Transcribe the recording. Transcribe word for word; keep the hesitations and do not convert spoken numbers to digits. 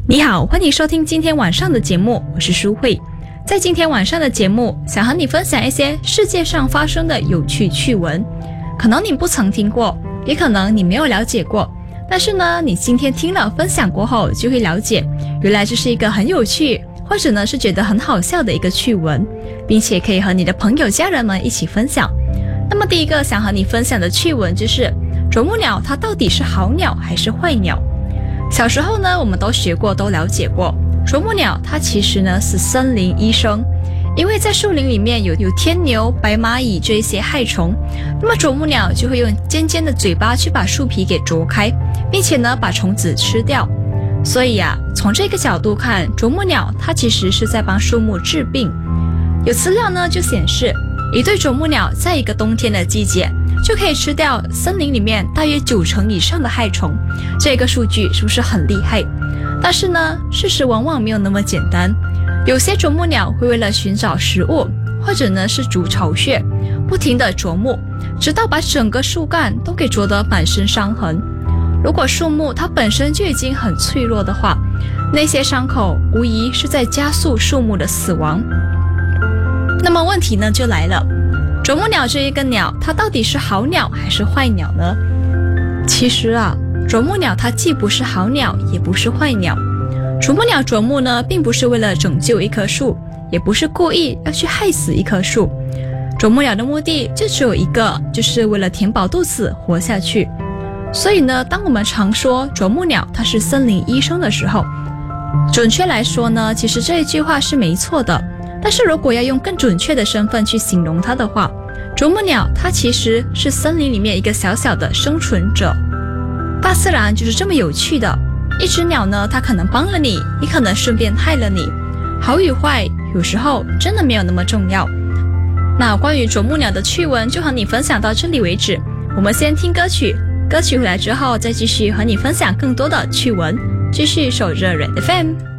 你好，欢迎收听今天晚上的节目，我是舒慧。在今天晚上的节目，想和你分享一些世界上发生的有趣趣闻。可能你不曾听过，也可能你没有了解过，但是呢，你今天听了分享过后，就会了解，原来这是一个很有趣，或者呢是觉得很好笑的一个趣闻，并且可以和你的朋友家人们一起分享。那么第一个想和你分享的趣闻就是啄木鸟它到底是好鸟还是坏鸟。小时候呢，我们都学过，都了解过，啄木鸟它其实呢是森林医生，因为在树林里面有有天牛、白蚂蚁这一些害虫，那么啄木鸟就会用尖尖的嘴巴去把树皮给啄开，并且呢把虫子吃掉。所以啊，从这个角度看，啄木鸟它其实是在帮树木治病。有资料呢就显示，一对啄木鸟在一个冬天的季节就可以吃掉森林里面大约九成以上的害虫，这个数据是不是很厉害？但是呢，事实往往没有那么简单。有些啄木鸟会为了寻找食物，或者呢是筑巢穴，不停地啄木，直到把整个树干都给啄得满身伤痕。如果树木它本身就已经很脆弱的话，那些伤口无疑是在加速树木的死亡。那么问题呢就来了，啄木鸟这一个鸟，它到底是好鸟还是坏鸟呢？其实啊，啄木鸟它既不是好鸟，也不是坏鸟。啄木鸟啄木呢，并不是为了拯救一棵树，也不是故意要去害死一棵树。啄木鸟的目的就只有一个，就是为了填饱肚子活下去。所以呢，当我们常说啄木鸟它是森林医生的时候，准确来说呢，其实这一句话是没错的。但是如果要用更准确的身份去形容它的话，啄木鸟它其实是森林里面一个小小的生存者。大自然就是这么有趣的，一只鸟呢，它可能帮了你，也可能顺便害了你。好与坏有时候真的没有那么重要。那关于啄木鸟的趣闻就和你分享到这里为止，我们先听歌曲，歌曲回来之后再继续和你分享更多的趣闻。继续守着 Red F M。